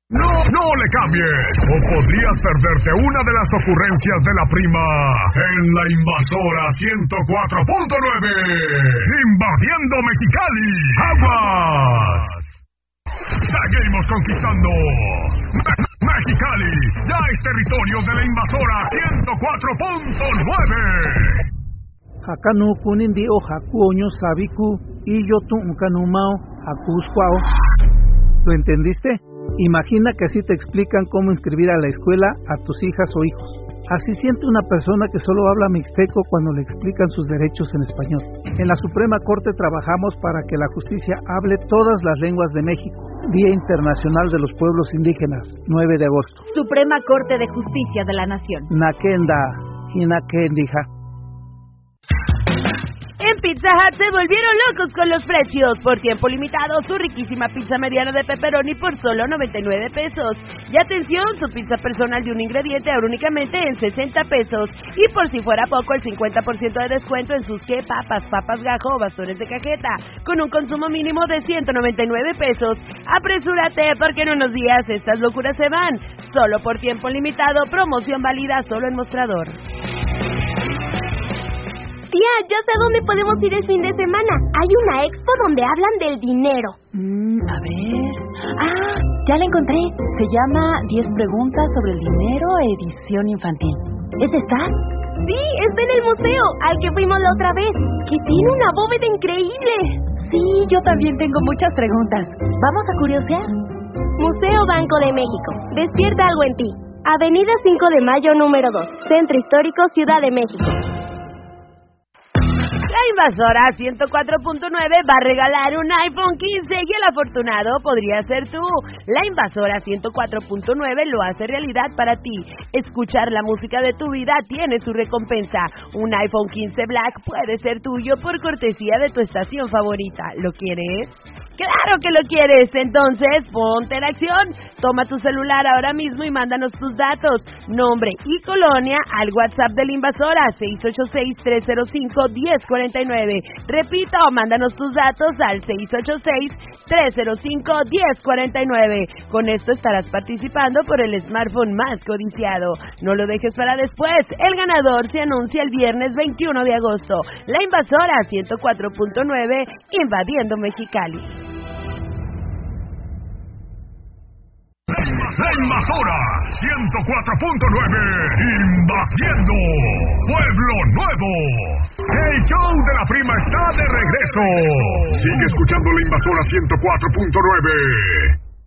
No le cambies, o podrías perderte una de las ocurrencias de la prima en la Invasora 104.9. Invadiendo Mexicali. ¡Aguas! Seguimos conquistando. Mexicali ya es territorio de la Invasora 104.9. Hakanu kunindi o hakuoño sabiku y yo tu kanumao hakusquao. ¿Lo entendiste? Imagina que así te explican cómo inscribir a la escuela a tus hijas o hijos. Así siente una persona que solo habla mixteco cuando le explican sus derechos en español. En la Suprema Corte trabajamos para que la justicia hable todas las lenguas de México. Día Internacional de los Pueblos Indígenas, 9 de agosto. Suprema Corte de Justicia de la Nación. Nakenda, Hinakendija. En Pizza Hut se volvieron locos con los precios. Por tiempo limitado, su riquísima pizza mediana de pepperoni por solo 99 pesos. Y atención, su pizza personal de un ingrediente ahora únicamente en 60 pesos. Y por si fuera poco, el 50% de descuento en sus papas gajo o bastones de cajeta, con un consumo mínimo de 199 pesos. Apresúrate, porque en unos días estas locuras se van. Solo por tiempo limitado, promoción válida solo en mostrador. Tía, ya sé a dónde podemos ir el fin de semana. Hay una expo donde hablan del dinero. A ver... ya la encontré. Se llama 10 preguntas sobre el dinero, edición infantil. ¿Es esta? Sí, está en el museo, al que fuimos la otra vez, que tiene una bóveda increíble. Sí, yo también tengo muchas preguntas. ¿Vamos a curiosear? Museo Banco de México. Despierta algo en ti. Avenida 5 de Mayo, número 2. Centro Histórico, Ciudad de México. La Invasora 104.9 va a regalar un iPhone 15 y el afortunado podría ser tú. La Invasora 104.9 lo hace realidad para ti. Escuchar la música de tu vida tiene su recompensa. Un iPhone 15 Black puede ser tuyo por cortesía de tu estación favorita. ¿Lo quieres? ¡Claro que lo quieres! Entonces, ponte en acción. Toma tu celular ahora mismo y mándanos tus datos, nombre y colonia al WhatsApp de la Invasora 686-305-1049. Repito, mándanos tus datos al 686-305-1049. Con esto estarás participando por el smartphone más codiciado. No lo dejes para después. El ganador se anuncia el viernes 21 de agosto. La Invasora 104.9, invadiendo Mexicali. La Invasora 104.9, invadiendo Pueblo Nuevo. El show de la prima está de regreso. Sigue escuchando La Invasora 104.9.